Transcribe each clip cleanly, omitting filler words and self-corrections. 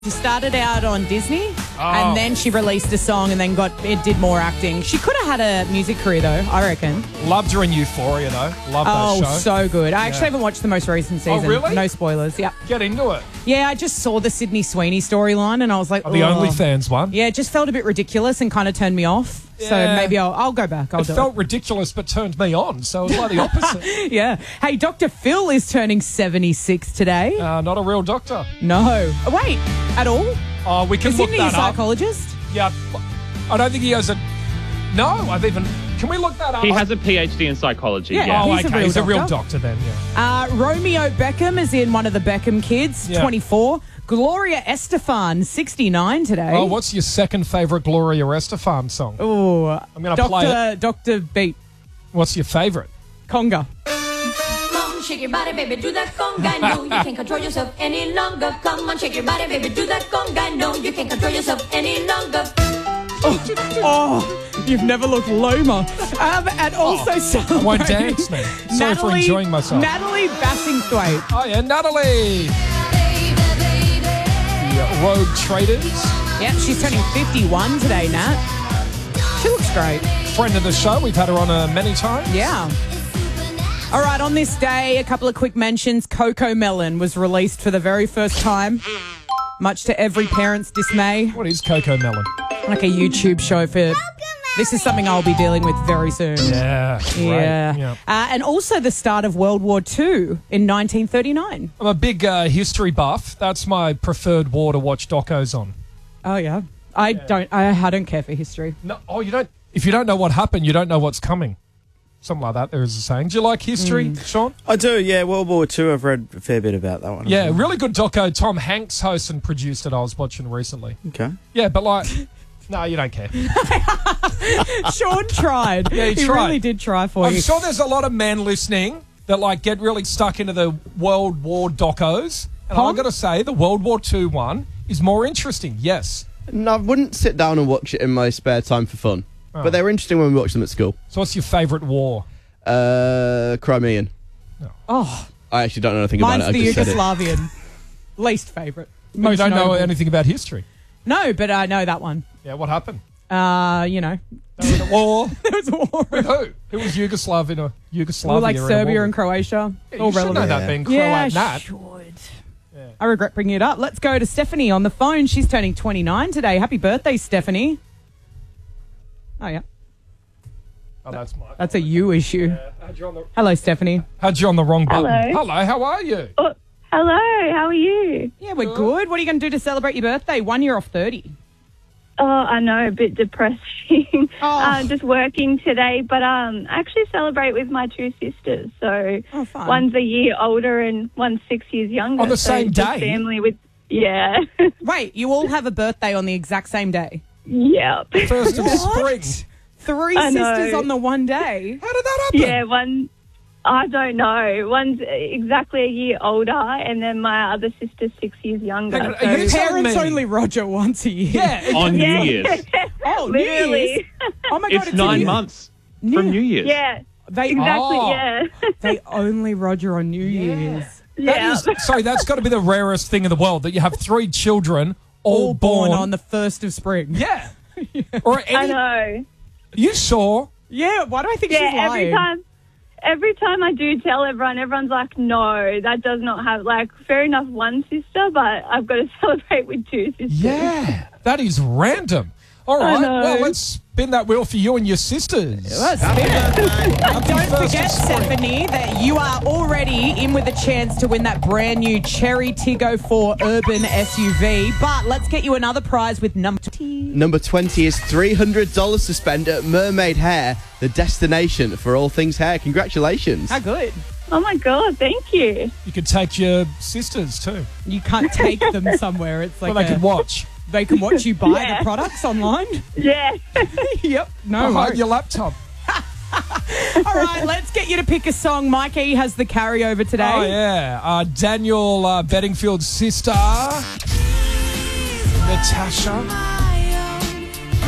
She started out on Disney and then she released a song and then did more acting. She could have had a music career though, I reckon. Loved her in Euphoria though. Love that show. Oh, so good. I actually haven't watched the most recent season. Oh, really? No spoilers. Yeah. Get into it. Yeah, I just saw the Sydney Sweeney storyline and I was like, The OnlyFans one. Yeah, it just felt a bit ridiculous and kind of turned me off. Yeah. So maybe I'll go back. It felt ridiculous but turned me on, so it was like the opposite. Yeah. Hey, Dr. Phil is turning 76 today. Not a real doctor. No. Wait, at all? Oh, we can Is look he a that up. psychologist? Yeah. I don't think he has a... No, Can we look that up? He has a PhD in psychology. Yeah. Oh, He's a okay. real He's a real doctor. doctor then, yeah. Romeo Beckham is in one of the Beckham kids, Yeah. 24. Gloria Estefan, 69 today. Oh, what's your second favourite Gloria Estefan song? Oh, I'm going to play it. Dr. Beat, What's your favourite? Conga. Come on, shake your body, baby, do that conga. No, you can't control yourself any longer. Come on, shake your body, baby, do that conga. No, you can't control yourself any longer. Oh, you've never looked Loma. And also I won't dance now. Sorry for enjoying myself. Natalie Bassingthwaite. Oh, yeah, Natalie. The Road Traders. Yep, she's turning 51 today, Nat. She looks great. Friend of the show. We've had her on many times. Yeah. All right, on this day, a couple of quick mentions. Coco Melon was released for the very first time, much to every parent's dismay. What is Coco Melon? Like a YouTube show for... This is something I'll be dealing with very soon. Yeah. Great. Yeah. And also the start of World War II in 1939. I'm a big history buff. That's my preferred war to watch docos on. Oh, yeah. I don't care for history. No, you don't. If you don't know what happened, you don't know what's coming. Something like that, there is a saying. Do you like history, Sean? I do, yeah. World War II, I've read a fair bit about that one. Yeah, really good doco. Tom Hanks hosts and produced it. I was watching recently. Okay. Yeah, but like... No, you don't care. Sean tried. Yeah, he He tried. really did try for I'm you. sure there's a lot of men listening that like get really stuck into the World War docos. And I've got to say, the World War II one is more interesting, yes. No, I wouldn't sit down and watch it in my spare time for fun. Oh. But they were interesting when we watched them at school. So what's your favourite war? Crimean. Oh, I actually don't know anything about mine's it. the I just said it. Yugoslavian. Least favourite. You don't know anything about history. No, but I know that one. Yeah, what happened? You know. There was a war. There was a war. With who? Who was Yugoslavia? Or like Serbia and Croatia. Yeah, All you should know relevant. that being Yeah, Croat Nat. should. I regret bringing it up. Let's go to Stephanie on the phone. She's turning 29 today. Happy birthday, Stephanie. Oh, yeah. Oh, that's mine. That's a you issue. Yeah. Hello, Stephanie. Had you on the wrong button. Hello. Hello, how are you? Oh, hello, how are you? Yeah, we're good. What are you going to do to celebrate your birthday? 1 year off 30. Oh, I know, a bit depressing. Oh. Just working today, but I actually celebrate with my two sisters. So fun. one's a year older and one's 6 years younger. On the so same just day? Family with, yeah. Wait, you all have a birthday on the exact same day? Yeah. First of spring. Three I know. sisters on the one day? How did that happen? Yeah, one, I don't know. One's exactly a year older, and then my other sister's 6 years younger. Hang on, so- are you telling Parents me- only Roger once a year. Yeah. On New Yeah. Year's. Oh, New Year's. Literally. Oh, my God. It's 9 New- months from New Year's. Yeah, They, exactly, Oh. yeah. they only Roger on New Year's. Yeah. Sorry, that's got to be the rarest thing in the world, that you have 3 children All born born on the 1st of spring. Yeah. Or I any... know. You saw... Yeah, why do I think she's Yeah, lying? every time I do tell everyone, everyone's like, no, that does not have, like, fair enough, one sister, but I've got to celebrate with two sisters. Yeah. That is random. All I right. know. Well, let's spin that wheel for you and your sisters. Well, Don't first forget, of spring. Stephanie, that you are already in with a chance to win that brand new Cherry Tiggo 4 Urban SUV. But let's get you another prize with number 20. Number 20 is $300 to spend at Mermaid Hair, the destination for all things hair. Congratulations. How good. Oh, my God, thank you. You could take your sisters too. You can't take them somewhere. It's like Well, they could watch. they can watch you buy Yeah. the products online. Yeah. Yep. No Behind worries. your laptop. All right, let's get you to pick a song. Mikey has the carryover today. Oh, yeah. Daniel Bedingfield's sister, Natasha.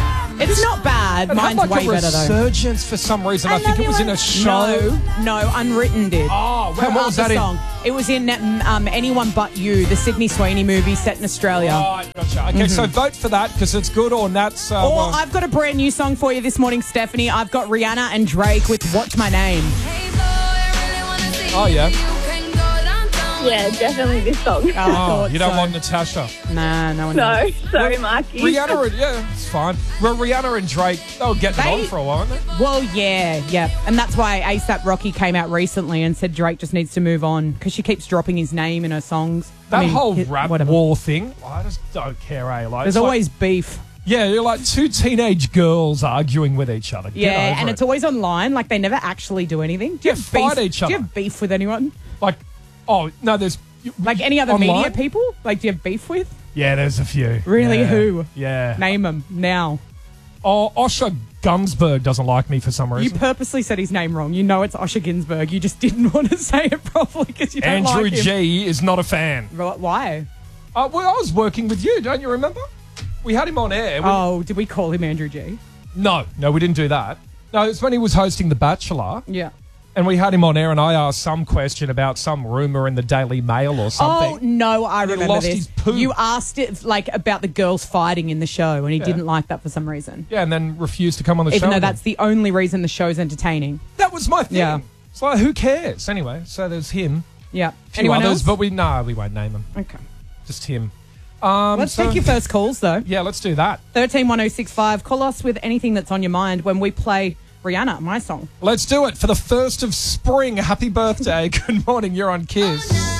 It's not bad. It Mine's had like way a better though. resurgence for some reason. I think it was in a show. No, Unwritten did. Oh, Her what was that other in? song. It was in Anyone But You, the Sydney Sweeney movie set in Australia. Right, gotcha. Okay, so vote for that because it's good, or Nat's. Or I've got a brand new song for you this morning, Stephanie. I've got Rihanna and Drake with What's My Name. Oh, yeah. Yeah, definitely this song. Oh, you don't want Natasha. Nah, no one No, knows. sorry, Marky. Rihanna, yeah, it's fine. Well, Rihanna and Drake, they were getting They- on for a while, aren't they? Well, yeah. And that's why ASAP Rocky came out recently and said Drake just needs to move on because she keeps dropping his name in her songs. That whole rap whatever. war thing, I just don't care, eh? Like, There's it's always beef. yeah, you're like two teenage girls arguing with each other. Get Yeah, over and it. it's always online. Like, they never actually do anything. Do you Yeah, have fight beef? each Do you other. have beef with anyone? like, oh, no, there's. Like any other Online? media people? Like, do you have beef with? Yeah, there's a few. Really? Yeah. Who? Yeah. Name them now. Oh, Osher Gunsberg doesn't like me for some You reason. purposely said his name wrong. You know it's Osher Ginsburg. You just didn't want to say it properly because you don't Andrew like him. G is not a fan. Why? Well, I was working with you, don't you remember? We had him on air. Oh, did we call him Andrew G? No, we didn't do that. No, it's when he was hosting The Bachelor, Yeah. and we had him on air, and I asked some question about some rumour in the Daily Mail or something. Oh, no, I And he remember lost this. his poo. You asked it like about the girls fighting in the show, and he didn't like that for some reason. Yeah, and then refused to come on the show. Even though again. that's the only reason the show's entertaining. That was my thing. Yeah. It's like, who cares? Anyway, so there's him. Yeah. A few Anyone others, else? but we won't name him. Okay. Just him. Let's take your first calls, though. Yeah, let's do that. 131065. Call us with anything that's on your mind when we play Rihanna, my song. Let's do it for the 1st of spring. Happy birthday. Good morning. You're on Kiss.